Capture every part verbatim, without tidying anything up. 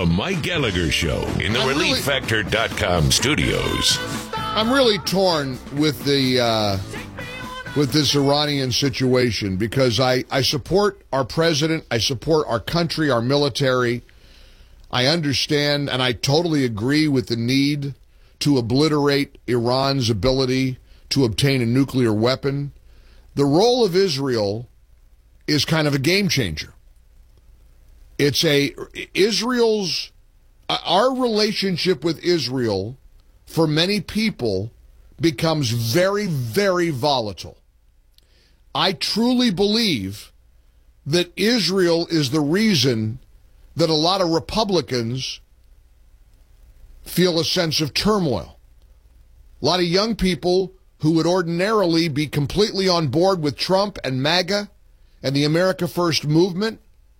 The Mike Gallagher Show in the relief factor dot com studios. I'm really torn with the uh, with this Iranian situation because I, I support our president. I support our country, our military. I understand and I totally agree with the need to obliterate Iran's ability to obtain a nuclear weapon. The role of Israel is kind of a game changer. It's a Israel's our relationship with Israel for many people becomes very, very volatile. I truly believe that Israel is the reason that a lot of Republicans feel a sense of turmoil. A lot of young people who would ordinarily be completely on board with Trump and MAGA and the America First movement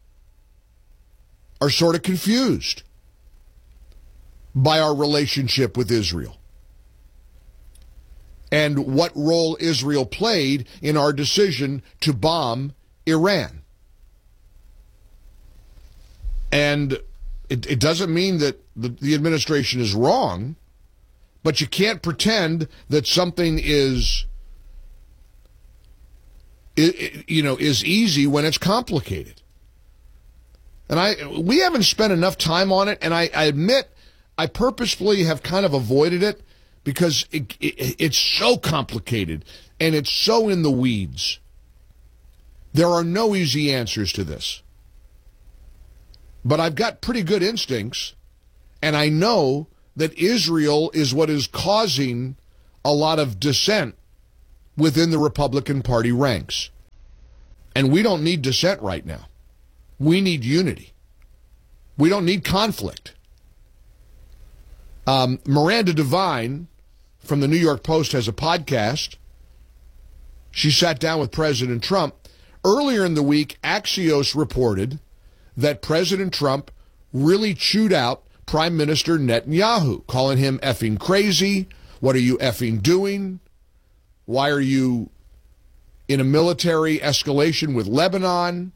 are sort of confused by our relationship with Israel and what role Israel played in our decision to bomb Iran. And it, it doesn't mean that the, the administration is wrong, but you can't pretend that something is, you know, is easy when it's complicated. And I, we haven't spent enough time on it, and I, I admit I purposefully have kind of avoided it because it, it, it's so complicated and it's so in the weeds. There are no easy answers to this. But I've got pretty good instincts, and I know that Israel is what is causing a lot of dissent within the Republican Party ranks. And we don't need dissent right now. We need unity. We don't need conflict. Um, Miranda Devine from the New York Post has a podcast. She sat down with President Trump. Earlier in the week, Axios reported that President Trump really chewed out Prime Minister Netanyahu, calling him effing crazy. What are you effing doing? Why are you in a military escalation with Lebanon?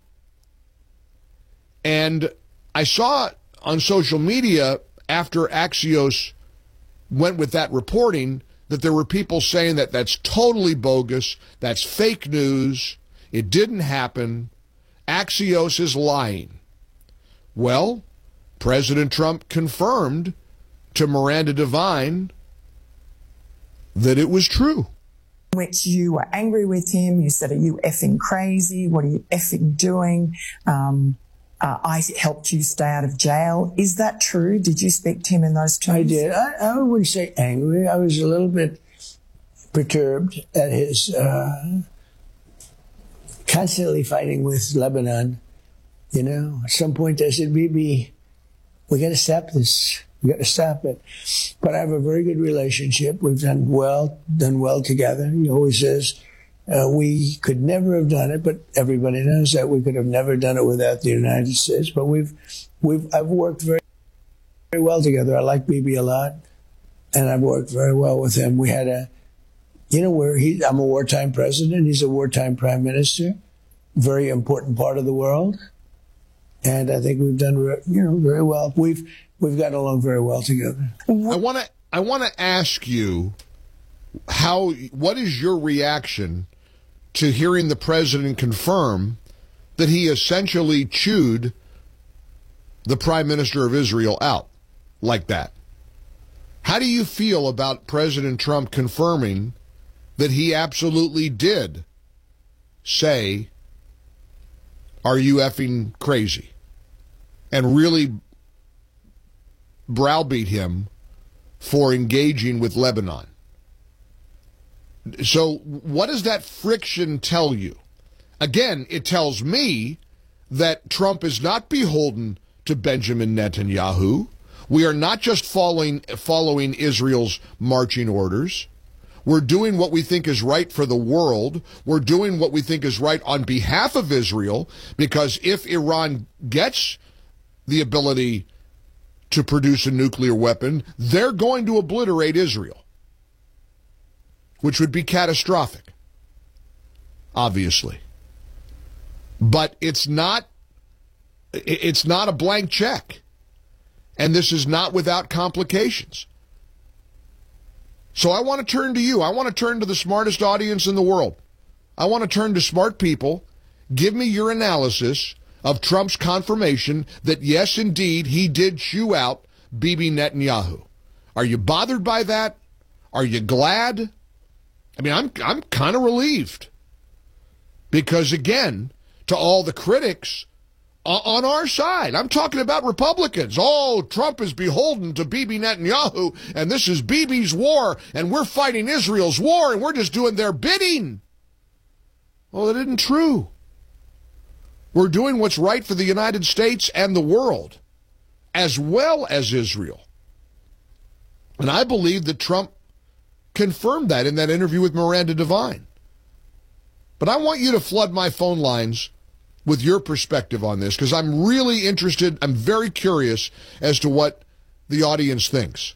And I saw on social media after Axios went with that reporting that there were people saying that that's totally bogus, that's fake news, it didn't happen, Axios is lying. Well, President Trump confirmed to Miranda Devine that it was true. Which you were angry with him, you said, are you effing crazy? What are you effing doing? Um, uh, I helped you stay out of jail. Is that true? Did you speak to him in those terms? I did. I, I wouldn't say angry. I was a little bit perturbed at his uh, constantly fighting with Lebanon. You know, at some point I said, Bibi, we got to stop this. We got to stop it. But I have a very good relationship. We've done well, done well together. He always says, uh, we could never have done it, but everybody knows that we could have never done it without the United States. But we've, we've, I've worked very, very well together. I like Bibi a lot, and I've worked very well with him. We had a, you know, where he, I'm a wartime president. He's a wartime prime minister. Very important part of the world. And I think we've done, you know, very well. We've, we've gotten along very well together. I want to, I want to ask you how, what is your reaction to hearing the president confirm that he essentially chewed the Prime Minister of Israel out like that? How do you feel about President Trump confirming that he absolutely did say, are you effing crazy? And really browbeat him for engaging with Lebanon. So what does that friction tell you? Again, it tells me that Trump is not beholden to Benjamin Netanyahu. We are not just following, following Israel's marching orders. We're doing what we think is right for the world. We're doing what we think is right on behalf of Israel, because if Iran gets the ability to produce a nuclear weapon, they're going to obliterate Israel, which would be catastrophic, obviously. But it's not, it's not a blank check. And this is not without complications. So I want to turn to you. I want to turn to the smartest audience in the world. I want to turn to smart people. Give me your analysis of Trump's confirmation that, yes, indeed, he did chew out Bibi Netanyahu. Are you bothered by that? Are you glad? I mean, I'm I'm kind of relieved. Because, again, to all the critics on our side, I'm talking about Republicans. Oh, Trump is beholden to Bibi Netanyahu, and this is Bibi's war, and we're fighting Israel's war, and we're just doing their bidding. Well, that isn't true. We're doing what's right for the United States and the world, as well as Israel. And I believe that Trump confirmed that in that interview with Miranda Devine. But I want you to flood my phone lines with your perspective on this, because I'm really interested, I'm very curious as to what the audience thinks.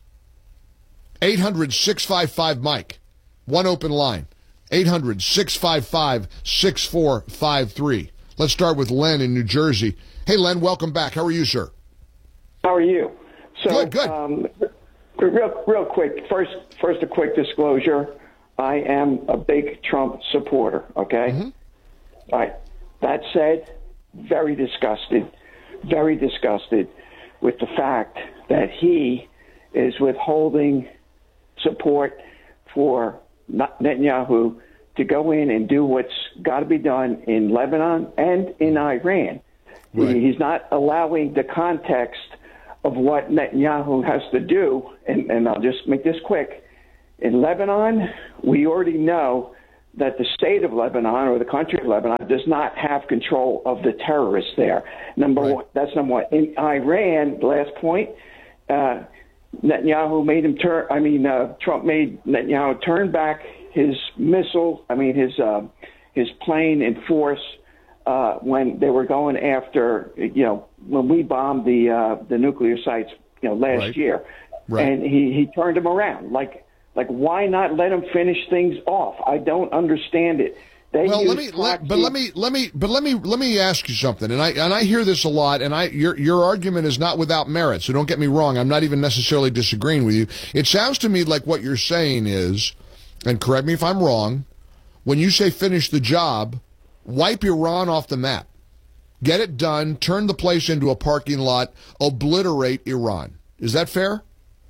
eight hundred, six five five, Mike. One open line. eight hundred, six five five, six four five three. Let's start with Len in New Jersey. Hey, Len, welcome back. How are you, sir? How are you? So, good, good. Um, real, real quick. First, first, a quick disclosure. I am a big Trump supporter. Okay. Mm-hmm. All right. That said, very disgusted, very disgusted with the fact that he is withholding support for Netanyahu to go in and do what's got to be done in Lebanon and in Iran. Right. He's not allowing the context of what Netanyahu has to do. And, and I'll just make this quick. In Lebanon, we already know that the state of Lebanon or the country of Lebanon does not have control of the terrorists there. Number right. one, that's number one. In Iran, last point, uh, Netanyahu made him turn, I mean, uh, Trump made Netanyahu turn back his missile, I mean, his, uh, his plane in force uh, when they were going after, you know, when we bombed the, uh, the nuclear sites, you know, last right. year. Right. And he, he turned him around. Like, Like, why not let them finish things off? I don't understand it. They well, let me, let, but let me, let me, but let me, let me ask you something. And I, and I hear this a lot. And I, your, your argument is not without merit. So don't get me wrong. I'm not even necessarily disagreeing with you. It sounds to me like what you're saying is, and correct me if I'm wrong, when you say finish the job, wipe Iran off the map, get it done, turn the place into a parking lot, obliterate Iran. Is that fair?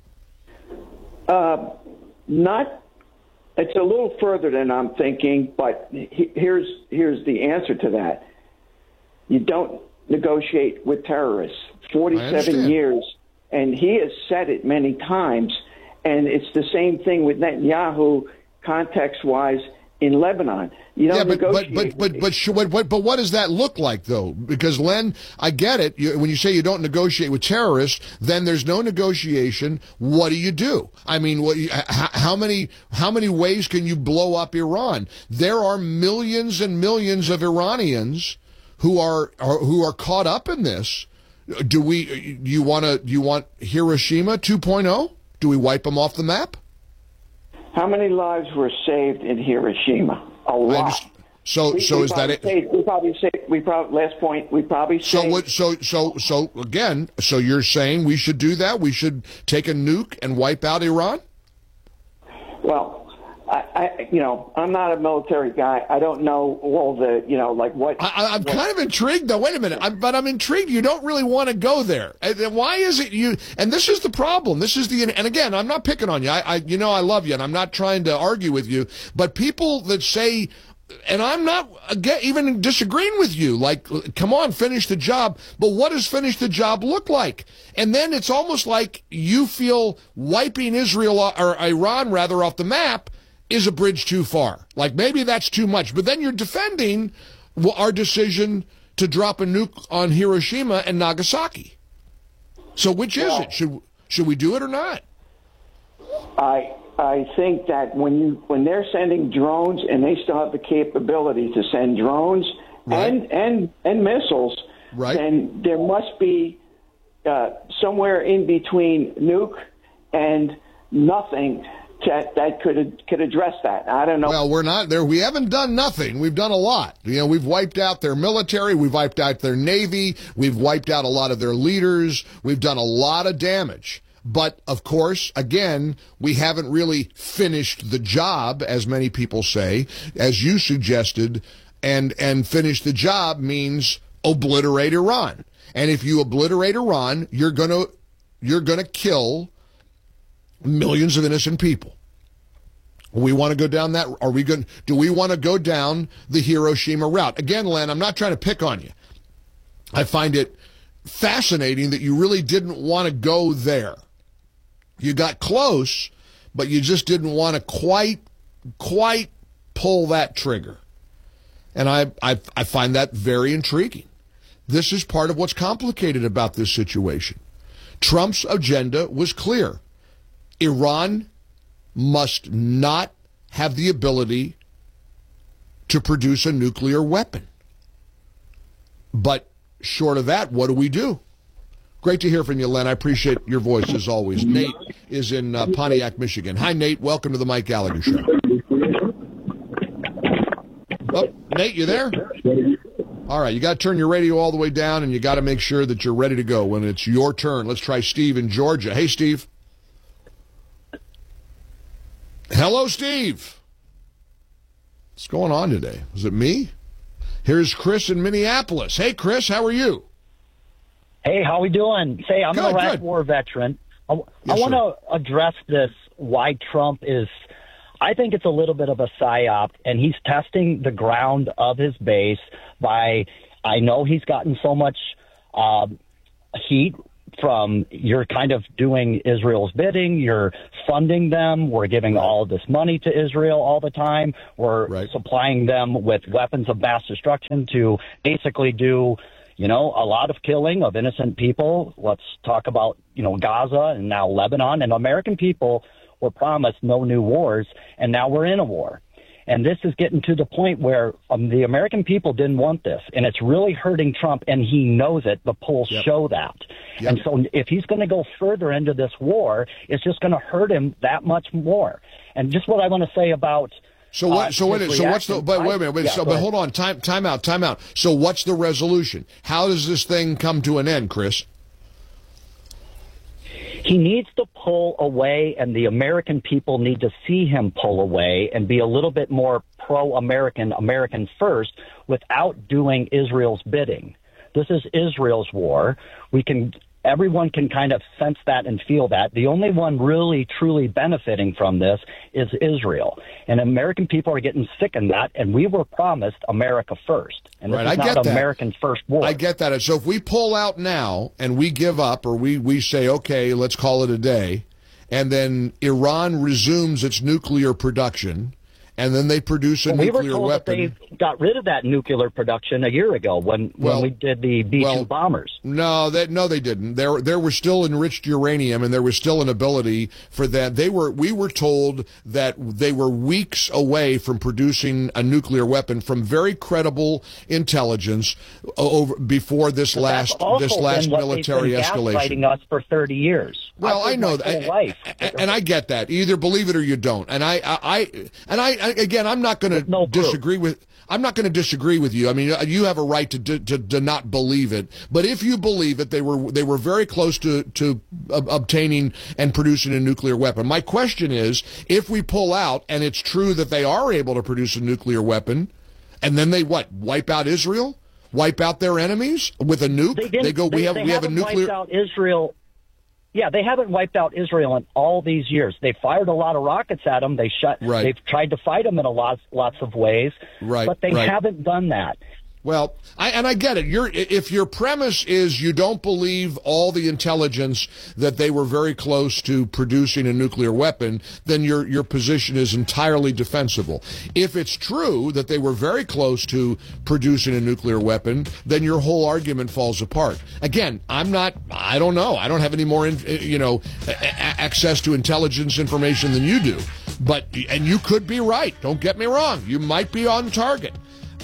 Uh. Not, it's a little further than I'm thinking, but he, here's here's the answer to that. You don't negotiate with terrorists. forty-seven years, and he has said it many times, and it's the same thing with Netanyahu, context-wise, in Lebanon. You don't yeah, but, negotiate. But, but, but, but, but, but, but what does that look like, though? Because, Len, I get it. You, when you say you don't negotiate with terrorists, then there's no negotiation. What do you do? I mean, what, how, how many how many ways can you blow up Iran? There are millions and millions of Iranians who are, are who are caught up in this. Do we? You want to? You want Hiroshima two point oh? Do we wipe them off the map? How many lives were saved in Hiroshima? A lot. So, we, so we is that it? Saved, we probably saved. We probably last point. We probably saved. So, what, so, so, so again. So you're saying we should do that? We should take a nuke and wipe out Iran? Well, I, I you know, I'm not a military guy. I don't know all the, you know, like what. I, I'm what, kind of intrigued, though. Wait a minute, I'm, but I'm intrigued. You don't really want to go there. And why is it you? And this is the problem. This is the. And again, I'm not picking on you. I, I, you know, I love you, and I'm not trying to argue with you. But people that say, and I'm not again, even disagreeing with you. Like, come on, finish the job. But what does finish the job look like? And then it's almost like you feel wiping Israel or Iran rather off the map is a bridge too far. Like, maybe that's too much. But then you're defending our decision to drop a nuke on Hiroshima and Nagasaki. So which is it? Should should we do it or not? I I think that when you when they're sending drones and they still have the capability to send drones right. and, and, and missiles, right. then there must be uh, somewhere in between nuke and nothing that, that could could address that. I don't know. Well, we're not there. We haven't done nothing. We've done a lot. You know, we've wiped out their military. We've wiped out their Navy. We've wiped out a lot of their leaders. We've done a lot of damage. But, of course, again, we haven't really finished the job, as many people say, as you suggested, and, and finish the job means obliterate Iran. And if you obliterate Iran, you're going to you're going to kill millions of innocent people. We want to go down that. Are we going? Do we want to go down the Hiroshima route? Again, Len, I'm not trying to pick on you. I find it fascinating that you really didn't want to go there. You got close, but you just didn't want to quite, quite pull that trigger. And I, I, I find that very intriguing. This is part of what's complicated about this situation. Trump's agenda was clear. Iran must not have the ability to produce a nuclear weapon. But short of that, what do we do? Great to hear from you, Len. I appreciate your voice as always. Nate is in uh, Pontiac, Michigan. Hi, Nate. Welcome to the Mike Gallagher Show. Oh, Nate, you there? All right, you got to turn your radio all the way down, and you got to make sure that you're ready to go when it's your turn. Let's try Steve in Georgia. Hey, Steve. Hello, Steve. What's going on today? Is it me? Here's Chris in Minneapolis. Hey, Chris, how are you? Hey, how we doing? Say, I'm good, an Iraq good. War veteran. I, Yes, I want to address this, why Trump is, I think it's a little bit of a psyop, and he's testing the ground of his base by, I know he's gotten so much um, heat from, you're kind of doing Israel's bidding, you're funding them, we're giving all this money to Israel all the time, we're Right. supplying them with weapons of mass destruction to basically do, you know, a lot of killing of innocent people. Let's talk about, you know, Gaza and now Lebanon. And American people were promised no new wars, and now we're in a war. And this is getting to the point where um, the American people didn't want this, and it's really hurting Trump, and he knows it. The polls Yep. show that. Yep. And so if he's going to go further into this war, it's just going to hurt him that much more. And just what I want to say about So what? Uh, so wait. his So what's the? reaction- But wait a minute. Wait, Yeah, so, go but ahead. hold on. Time. Time out. Time out. So what's the resolution? How does this thing come to an end, Chris? He needs to pull away, and the American people need to see him pull away and be a little bit more pro-American, American first, without doing Israel's bidding. This is Israel's war. We can, everyone can kind of sense that and feel that. The only one really, truly benefiting from this is Israel. And American people are getting sick of that, and we were promised America first. And this Right, is I not get that. American first war. I get that. So if we pull out now and we give up, or we we say, okay, let's call it a day, and then Iran resumes its nuclear production, and then they produce a Well, we were nuclear told weapon. that they got rid of that nuclear production a year ago when, Well, when we did the B two well, bombers. No, that no, they didn't. There, there was still enriched uranium, and there was still an ability for that. They were, we were told that they were weeks away from producing a nuclear weapon from very credible intelligence over before this last, That's also this last been what military they've been escalation. gaslighting us for thirty years. Well, I've I lived know my that, whole life. and, and I get that. You either believe it or you don't. And I, I, I and I, I again, I'm not going to no proof. disagree with. I'm not going to disagree with you. I mean, you have a right to, to to not believe it. But if you believe it, they were they were very close to to ob- obtaining and producing a nuclear weapon. My question is, if we pull out and it's true that they are able to produce a nuclear weapon, and then they what wipe out Israel, wipe out their enemies with a nuke? They, didn't, they go. they, We have they we have a haven't nuclear. wiped out Israel. Yeah, they haven't wiped out Israel in all these years. They fired a lot of rockets at them. They shut. Right. They've tried to fight them in a lot, lots of ways. Right, But they right. haven't done that. Well, I, and I get it. You're, if your premise is you don't believe all the intelligence that they were very close to producing a nuclear weapon, then your your position is entirely defensible. If it's true that they were very close to producing a nuclear weapon, then your whole argument falls apart. Again, I'm not. I don't know. I don't have any more, in, you know, a- a- access to intelligence information than you do. But and you could be right. Don't get me wrong. You might be on target.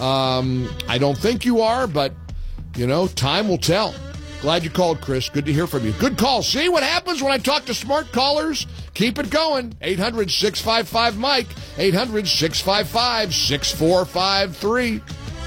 Um, I don't think you are, but, you know, time will tell. Glad you called, Chris. Good to hear from you. Good call. See what happens when I talk to smart callers? Keep it going. eight hundred, six five five, Mike. eight hundred, six five five, six four five three.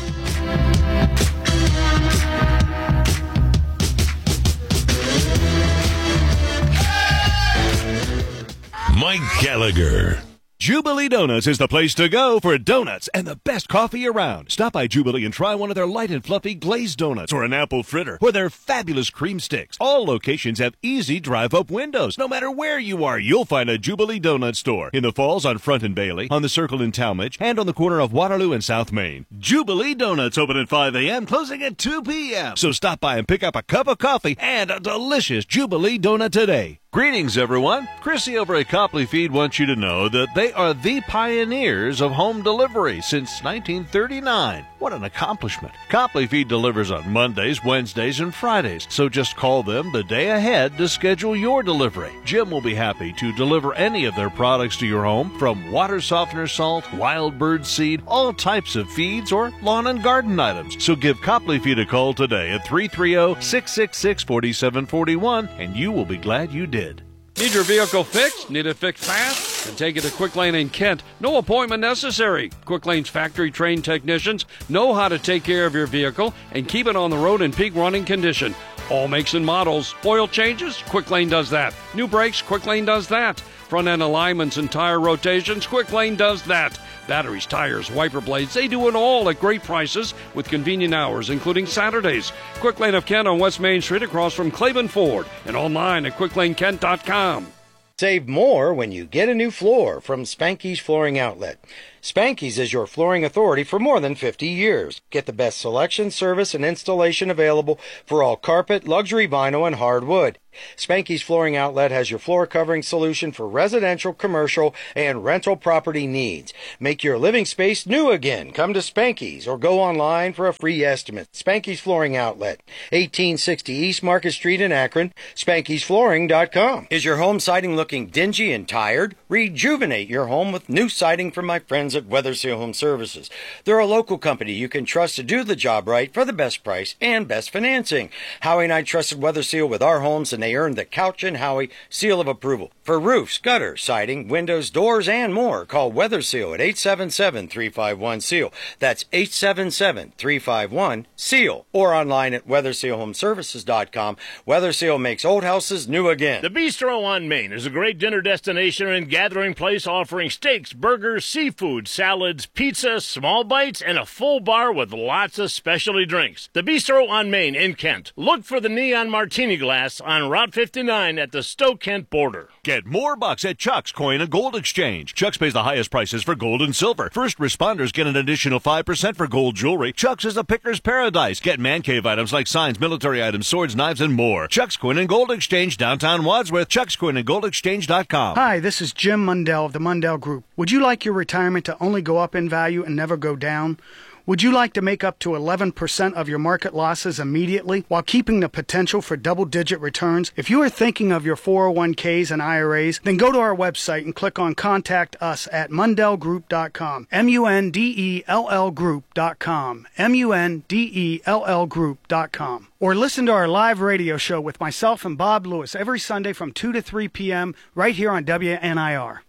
Mike Gallagher. Jubilee Donuts is the place to go for donuts and the best coffee around. Stop by Jubilee and try one of their light and fluffy glazed donuts or an apple fritter or their fabulous cream sticks. All locations have easy drive-up windows. No matter where you are, you'll find a Jubilee Donut store. In the Falls on Front and Bailey, on the Circle in Talmadge, and on the corner of Waterloo and South Main. Jubilee Donuts open at five a.m., closing at two p.m. So stop by and pick up a cup of coffee and a delicious Jubilee Donut today. Greetings, everyone. Chrissy over at Copley Feed wants you to know that they are the pioneers of home delivery since nineteen thirty-nine. What an accomplishment. Copley Feed delivers on Mondays, Wednesdays, and Fridays, so just call them the day ahead to schedule your delivery. Jim will be happy to deliver any of their products to your home, from water softener salt, wild bird seed, all types of feeds, or lawn and garden items. So give Copley Feed a call today at three three zero, six six six, four seven four one, and you will be glad you did. Need your vehicle fixed? Need it fixed fast? Then take it to Quick Lane in Kent. No appointment necessary. Quick Lane's factory-trained technicians know how to take care of your vehicle and keep it on the road in peak running condition. All makes and models. Oil changes? Quick Lane does that. New brakes? Quick Lane does that. Front-end alignments and tire rotations? Quick Lane does that. Batteries, tires, wiper blades, they do it all at great prices with convenient hours, including Saturdays. Quick Lane of Kent on West Main Street across from Claiborne Ford and online at quick lane kent dot com. Save more when you get a new floor from Spanky's Flooring Outlet. Spanky's is your flooring authority for more than fifty years. Get the best selection, service, and installation available for all carpet, luxury vinyl, and hardwood. Spanky's Flooring Outlet has your floor covering solution for residential, commercial, and rental property needs. Make your living space new again. Come to Spanky's or go online for a free estimate. Spanky's Flooring Outlet, eighteen sixty East Market Street in Akron, spankys flooring dot com. Is your home siding looking dingy and tired? Rejuvenate your home with new siding from my friends at Weatherseal Home Services. They're a local company you can trust to do the job right for the best price and best financing. Howie and I trusted Weatherseal with our homes, and they earned the Couch and Howie seal of approval. For roofs, gutters, siding, windows, doors, and more, call Weatherseal at eight seven seven, three five one, S E A L. That's eight seven seven, three five one, S E A L. Or online at weatherseal home services dot com. Weatherseal makes old houses new again. The Bistro on Main is a great dinner destination and gathering place offering steaks, burgers, seafood, salads, pizza, small bites, and a full bar with lots of specialty drinks. The Bistro on Main in Kent. Look for the neon martini glass on Route fifty-nine at the Stowe-Kent border. Get more bucks at Chuck's Coin and Gold Exchange. Chuck's pays the highest prices for gold and silver. First responders get an additional five percent for gold jewelry. Chuck's is a picker's paradise. Get man cave items like signs, military items, swords, knives, and more. Chuck's Coin and Gold Exchange, downtown Wadsworth. chucks coin and gold exchange dot com. Hi, this is Jim Mundell of the Mundell Group. Would you like your retirement to only go up in value and never go down? Would you like to make up to eleven percent of your market losses immediately while keeping the potential for double-digit returns? If you are thinking of your four oh one k's and I R As, then go to our website and click on Contact Us at mundell group dot com. M U N D E L L group dot com. M U N D E L L group dot com. Or listen to our live radio show with myself and Bob Lewis every Sunday from two to three p.m. right here on W N I R.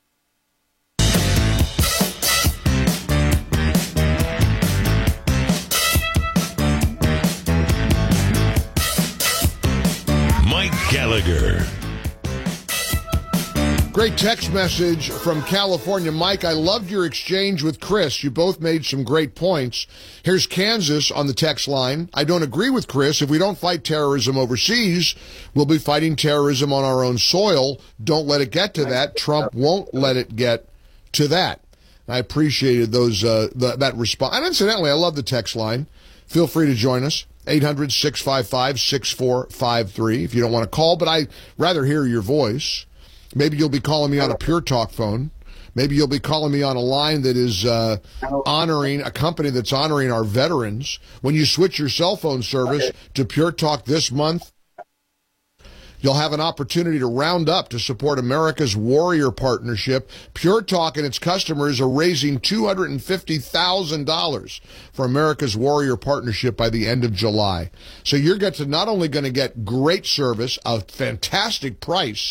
Gallagher. Great text message from California. Mike, I loved your exchange with Chris. You both made some great points. Here's Kansas on the text line. I don't agree with Chris. If we don't fight terrorism overseas, we'll be fighting terrorism on our own soil. Don't let it get to that. Trump won't let it get to that. I appreciated those uh, the, that response. And incidentally, I love the text line. Feel free to join us. eight hundred, six five five, six four five three if you don't want to call, but I'd rather hear your voice. Maybe you'll be calling me on a Pure Talk phone. Maybe you'll be calling me on a line that is uh, honoring, a company that's honoring our veterans. When you switch your cell phone service to Pure Talk this month, you'll have an opportunity to round up to support America's Warrior Partnership. Pure Talk and its customers are raising two hundred fifty thousand dollars for America's Warrior Partnership by the end of July. So you're going to not only going to get great service, a fantastic price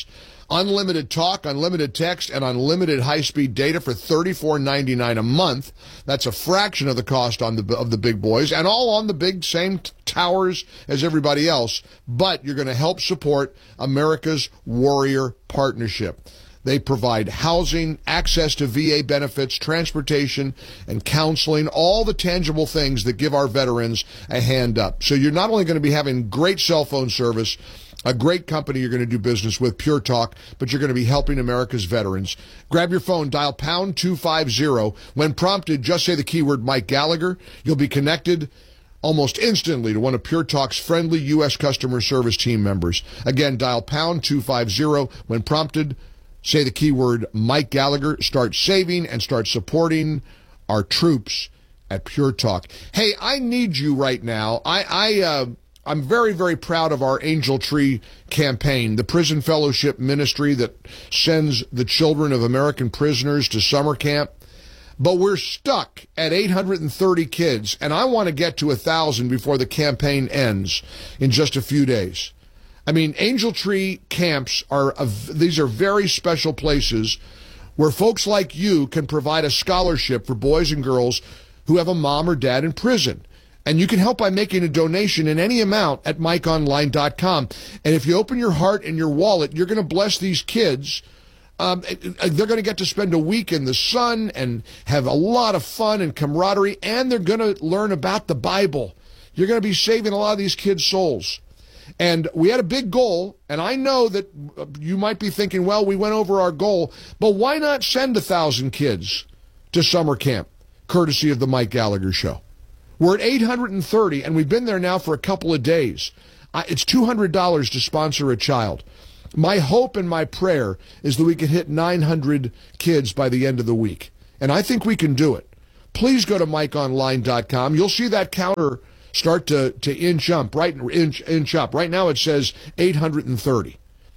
Unlimited talk, unlimited text, and unlimited high-speed data for thirty-four ninety-nine a month. That's a fraction of the cost on the of the big boys, and all on the big same t- towers as everybody else. But you're going to help support America's Warrior Partnership. They provide housing, access to V A benefits, transportation, and counseling, all the tangible things that give our veterans a hand up. So you're not only going to be having great cell phone service, a great company you're going to do business with, Pure Talk, but you're going to be helping America's veterans. Grab your phone, dial pound two fifty. When prompted, just say the keyword Mike Gallagher. You'll be connected almost instantly to one of Pure Talk's friendly U S customer service team members. Again, dial pound two fifty. When prompted, say the keyword Mike Gallagher. Start saving and start supporting our troops at Pure Talk. Hey, I need you right now. I, I, uh, I'm very, very proud of our Angel Tree campaign, the prison fellowship ministry that sends the children of American prisoners to summer camp. But we're stuck at eight hundred thirty kids, and I want to get to one thousand before the campaign ends in just a few days. I mean, Angel Tree camps are, a, these are very special places where folks like you can provide a scholarship for boys and girls who have a mom or dad in prison. And you can help by making a donation in any amount at mike online dot com. And if you open your heart and your wallet, you're going to bless these kids. Um, they're going to get to spend a week in the sun and have a lot of fun and camaraderie, and they're going to learn about the Bible. You're going to be saving a lot of these kids' souls. And we had a big goal, and I know that you might be thinking, well, we went over our goal, but why not send a thousand kids to summer camp, courtesy of the Mike Gallagher Show? We're at eight hundred thirty, and we've been there now for a couple of days. Uh, it's two hundred dollars to sponsor a child. My hope and my prayer is that we can hit nine hundred kids by the end of the week, and I think we can do it. Please go to mike online dot com. You'll see that counter start to, to inch up, right, inch, inch up. Right now it says eight hundred thirty.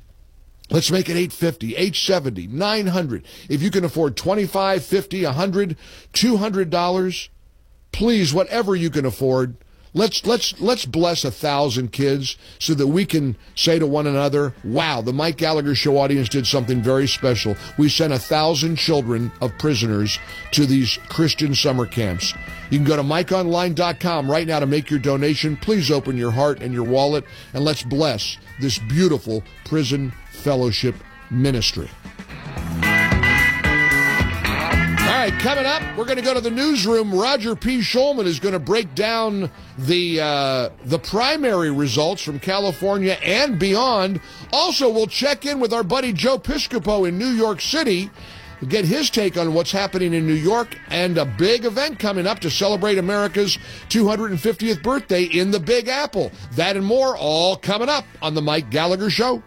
Let's make it eight fifty, eight seventy, nine hundred. If you can afford twenty-five, fifty, one hundred, two hundred dollars, please, whatever you can afford, let's let's let's bless a thousand kids so that we can say to one another, wow, the Mike Gallagher Show audience did something very special. We sent a thousand children of prisoners to these Christian summer camps. You can go to mike online dot com right now to make your donation. Please open your heart and your wallet, and let's bless this beautiful prison fellowship ministry. All right, coming up, we're going to go to the newsroom. Roger P. Schulman is going to break down the uh, the primary results from California and beyond. Also, we'll check in with our buddy Joe Piscopo in New York City, get his take on what's happening in New York, and a big event coming up to celebrate America's two hundred fiftieth birthday in the Big Apple. That and more, all coming up on the Mike Gallagher Show.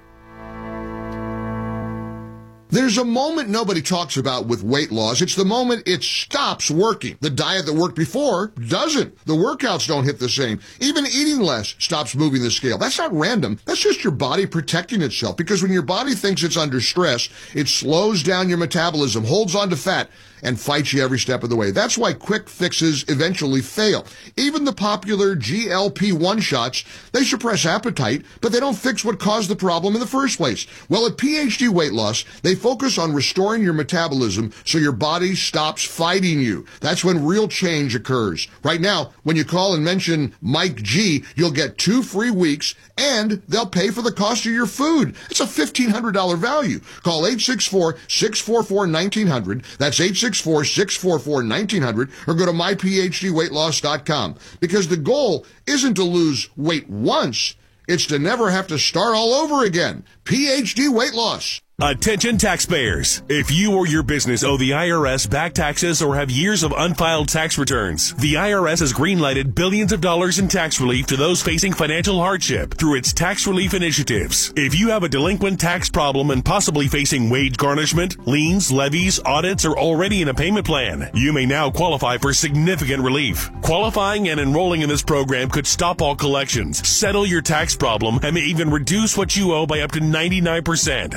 There's a moment nobody talks about with weight loss. It's the moment it stops working. The diet that worked before doesn't. The workouts don't hit the same. Even eating less stops moving the scale. That's not random. That's just your body protecting itself, because when your body thinks it's under stress, it slows down your metabolism, holds on to fat, and fights you every step of the way. That's why quick fixes eventually fail. Even the popular G L P one shots, they suppress appetite, but they don't fix what caused the problem in the first place. Well, at P H D Weight Loss, they focus on restoring your metabolism so your body stops fighting you. That's when real change occurs. Right now, when you call and mention Mike G, you'll get two free weeks, and they'll pay for the cost of your food. It's a fifteen hundred dollars value. Call eight six four, six four four, one nine zero zero. That's eight six four, six four four, one nine zero zero, or go to my p h d weight loss dot com. Because the goal isn't to lose weight once, it's to never have to start all over again. P H D Weight Loss. Attention taxpayers. If you or your business owe the I R S back taxes or have years of unfiled tax returns, the I R S has greenlighted billions of dollars in tax relief to those facing financial hardship through its tax relief initiatives. If you have a delinquent tax problem and possibly facing wage garnishment, liens, levies, audits, or already in a payment plan, you may now qualify for significant relief. Qualifying and enrolling in this program could stop all collections, settle your tax problem, and may even reduce what you owe by up to ninety-nine percent. Call the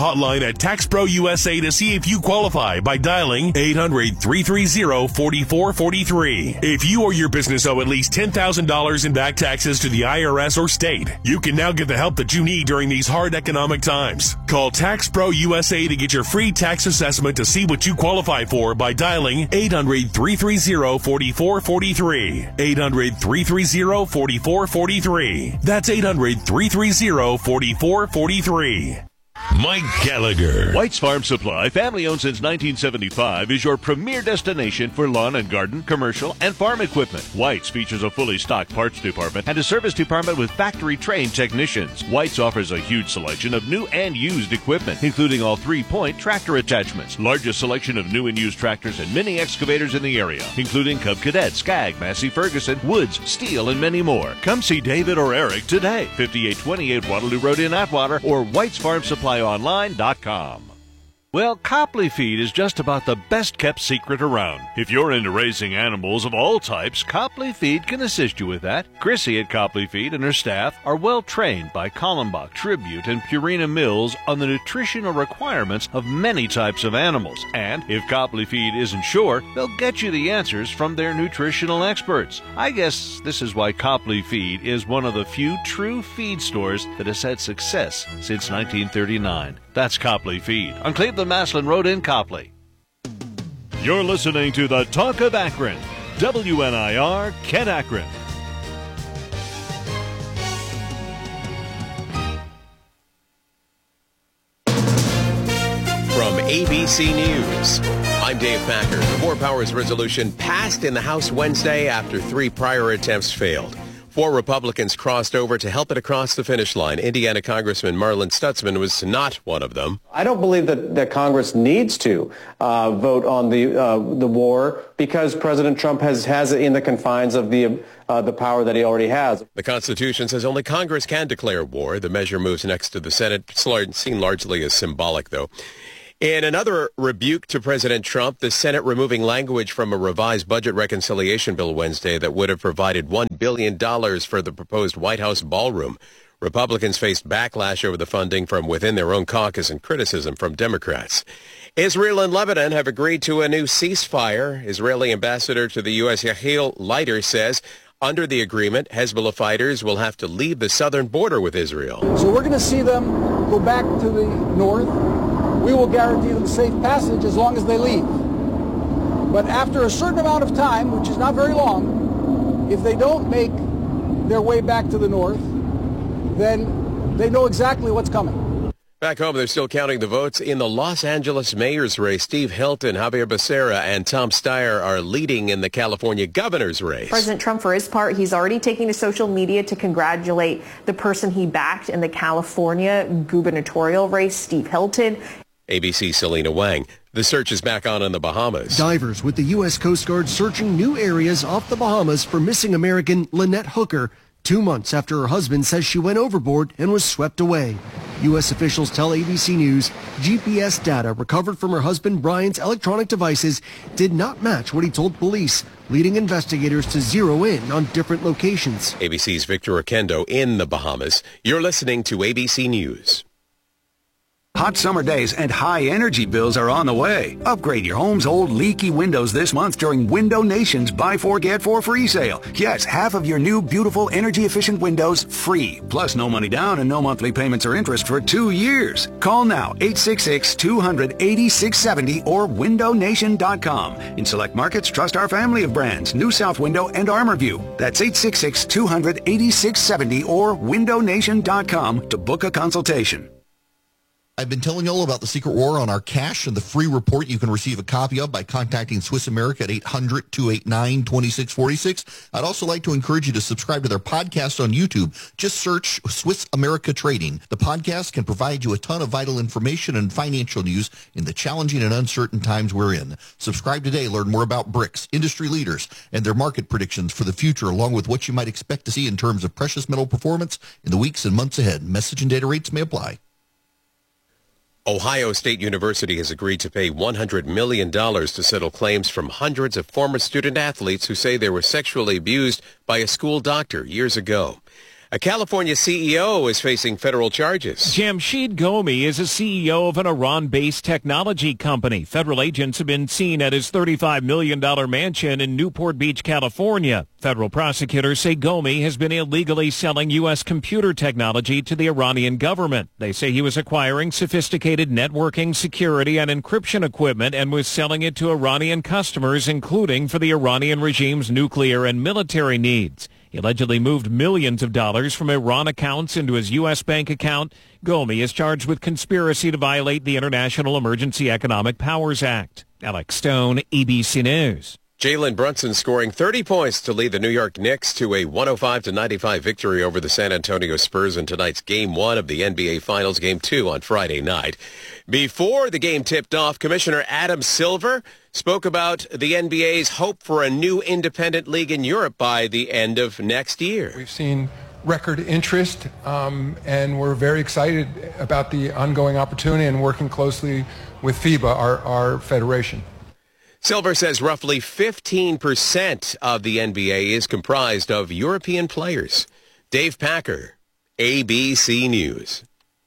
hotline at Tax Pro U S A to see if you qualify by dialing eight hundred, three three zero, four four four three. If you or your business owe at least ten thousand dollars in back taxes to the I R S or state, you can now get the help that you need during these hard economic times. Call Tax Pro U S A to get your free tax assessment to see what you qualify for by dialing eight hundred, three three zero, four four four three. eight hundred, three three zero, four four four three. That's eight hundred, three three zero, four four four three. Mike Gallagher. White's Farm Supply, family owned since nineteen seventy-five, is your premier destination for lawn and garden, commercial, and farm equipment. White's features a fully stocked parts department and a service department with factory-trained technicians. White's offers a huge selection of new and used equipment, including all three-point tractor attachments, largest selection of new and used tractors and mini excavators in the area, including Cub Cadet, Skag, Massey Ferguson, Woods, Steel, and many more. Come see David or Eric today, fifty-eight twenty-eight Waterloo Road in Atwater, or White's Farm Supply online dot com. Well, Copley Feed is just about the best-kept secret around. If you're into raising animals of all types, Copley Feed can assist you with that. Chrissy at Copley Feed and her staff are well-trained by Kallenbach, Tribute, and Purina Mills on the nutritional requirements of many types of animals. And if Copley Feed isn't sure, they'll get you the answers from their nutritional experts. I guess this is why Copley Feed is one of the few true feed stores that has had success since nineteen thirty-nine. That's Copley Feed on Cleveland-Maslin Road in Copley. You're listening to the Talk of Akron. W N I R, Kent Akron. From A B C News, I'm Dave Packer. The Four Powers resolution passed in the House Wednesday after three prior attempts failed. Four Republicans crossed over to help it across the finish line. Indiana Congressman Marlin Stutzman was not one of them. I don't believe that, that Congress needs to uh, vote on the uh, the war because President Trump has, has it in the confines of the uh, the power that he already has. The Constitution says only Congress can declare war. The measure moves next to the Senate, seen largely as symbolic, though. In another rebuke to President Trump, the Senate removing language from a revised budget reconciliation bill Wednesday that would have provided one billion dollars for the proposed White House ballroom. Republicans faced backlash over the funding from within their own caucus and criticism from Democrats. Israel and Lebanon have agreed to a new ceasefire. Israeli ambassador to the U S Yael Leiter says under the agreement, Hezbollah fighters will have to leave the southern border with Israel. So we're going to see them go back to the north. We will guarantee them safe passage as long as they leave. But after a certain amount of time, which is not very long, if they don't make their way back to the north, then they know exactly what's coming. Back home, they're still counting the votes in the Los Angeles mayor's race. Steve Hilton, Javier Becerra, and Tom Steyer are leading in the California governor's race. President Trump, for his part, he's already taking to social media to congratulate the person he backed in the California gubernatorial race, Steve Hilton. A B C's Selena Wang. The search is back on in the Bahamas. Divers with the U S Coast Guard searching new areas off the Bahamas for missing American Lynette Hooker, two months after her husband says she went overboard and was swept away. U S officials tell A B C News G P S data recovered from her husband Brian's electronic devices did not match what he told police, leading investigators to zero in on different locations. A B C's Victor Oquendo in the Bahamas. You're listening to A B C News. Hot summer days and high energy bills are on the way. Upgrade your home's old leaky windows this month during Window Nation's Buy Four Get Four free sale. Yes, half of your new beautiful energy efficient windows free. Plus no money down and no monthly payments or interest for two years. Call now eight six six, two hundred, eighty-six seventy or window nation dot com. In select markets, trust our family of brands, New South Window and ArmorView. That's eight six six, two hundred, eighty-six seventy or window nation dot com to book a consultation. I've been telling you all about the Secret War on our cash and the free report you can receive a copy of by contacting Swiss America at eight hundred, two eight nine, two six four six. I'd also like to encourage you to subscribe to their podcast on YouTube. Just search Swiss America Trading. The podcast can provide you a ton of vital information and financial news in the challenging and uncertain times we're in. Subscribe today. Learn more about BRICS, industry leaders, and their market predictions for the future, along with what you might expect to see in terms of precious metal performance in the weeks and months ahead. Message and data rates may apply. Ohio State University has agreed to pay one hundred million dollars to settle claims from hundreds of former student athletes who say they were sexually abused by a school doctor years ago. A California C E O is facing federal charges. Jamshid Gomi is a C E O of an Iran-based technology company. Federal agents have been seen at his thirty-five million dollars mansion in Newport Beach, California. Federal prosecutors say Gomi has been illegally selling U S computer technology to the Iranian government. They say he was acquiring sophisticated networking, security, and encryption equipment and was selling it to Iranian customers, including for the Iranian regime's nuclear and military needs. He allegedly moved millions of dollars from Iran accounts into his U S bank account. Gomi is charged with conspiracy to violate the International Emergency Economic Powers Act. Alex Stone, A B C News. Jalen Brunson scoring thirty points to lead the New York Knicks to a one oh five to ninety-five victory over the San Antonio Spurs in tonight's Game one of the N B A Finals, Game two on Friday night. Before the game tipped off, Commissioner Adam Silver spoke about the N B A's hope for a new independent league in Europe by the end of next year. We've seen record interest, um, and we're very excited about the ongoing opportunity and working closely with FIBA, our, our federation. Silver says roughly fifteen percent of the N B A is comprised of European players. Dave Packer, A B C News.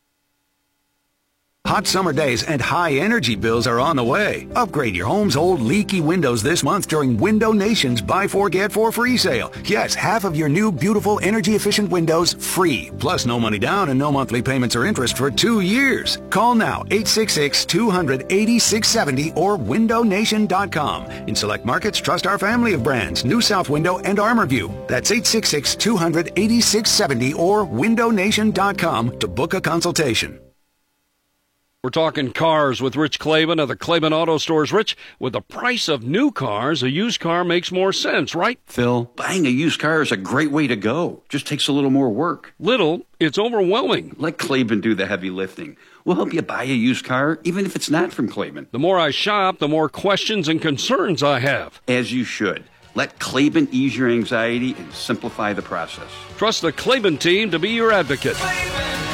Hot summer days and high energy bills are on the way. Upgrade your home's old leaky windows this month during Window Nation's Buy Four Get Four free sale. Yes, half of your new beautiful energy efficient windows free. Plus no money down and no monthly payments or interest for two years. Call now eight six six, two hundred, eighty-six seventy or window nation dot com. In select markets, trust our family of brands, New South Window and ArmorView. That's eight six six, two hundred, eighty-six seventy or window nation dot com to book a consultation. We're talking cars with Rich Klaban of the Klaban Auto Stores. Rich, with the price of new cars, a used car makes more sense, right? Phil, buying a used car is a great way to go. Just takes a little more work. Little? It's overwhelming. Let Klaban do the heavy lifting. We'll help you buy a used car, even if it's not from Klaban. The more I shop, the more questions and concerns I have. As you should. Let Klaban ease your anxiety and simplify the process. Trust the Klaban team to be your advocate.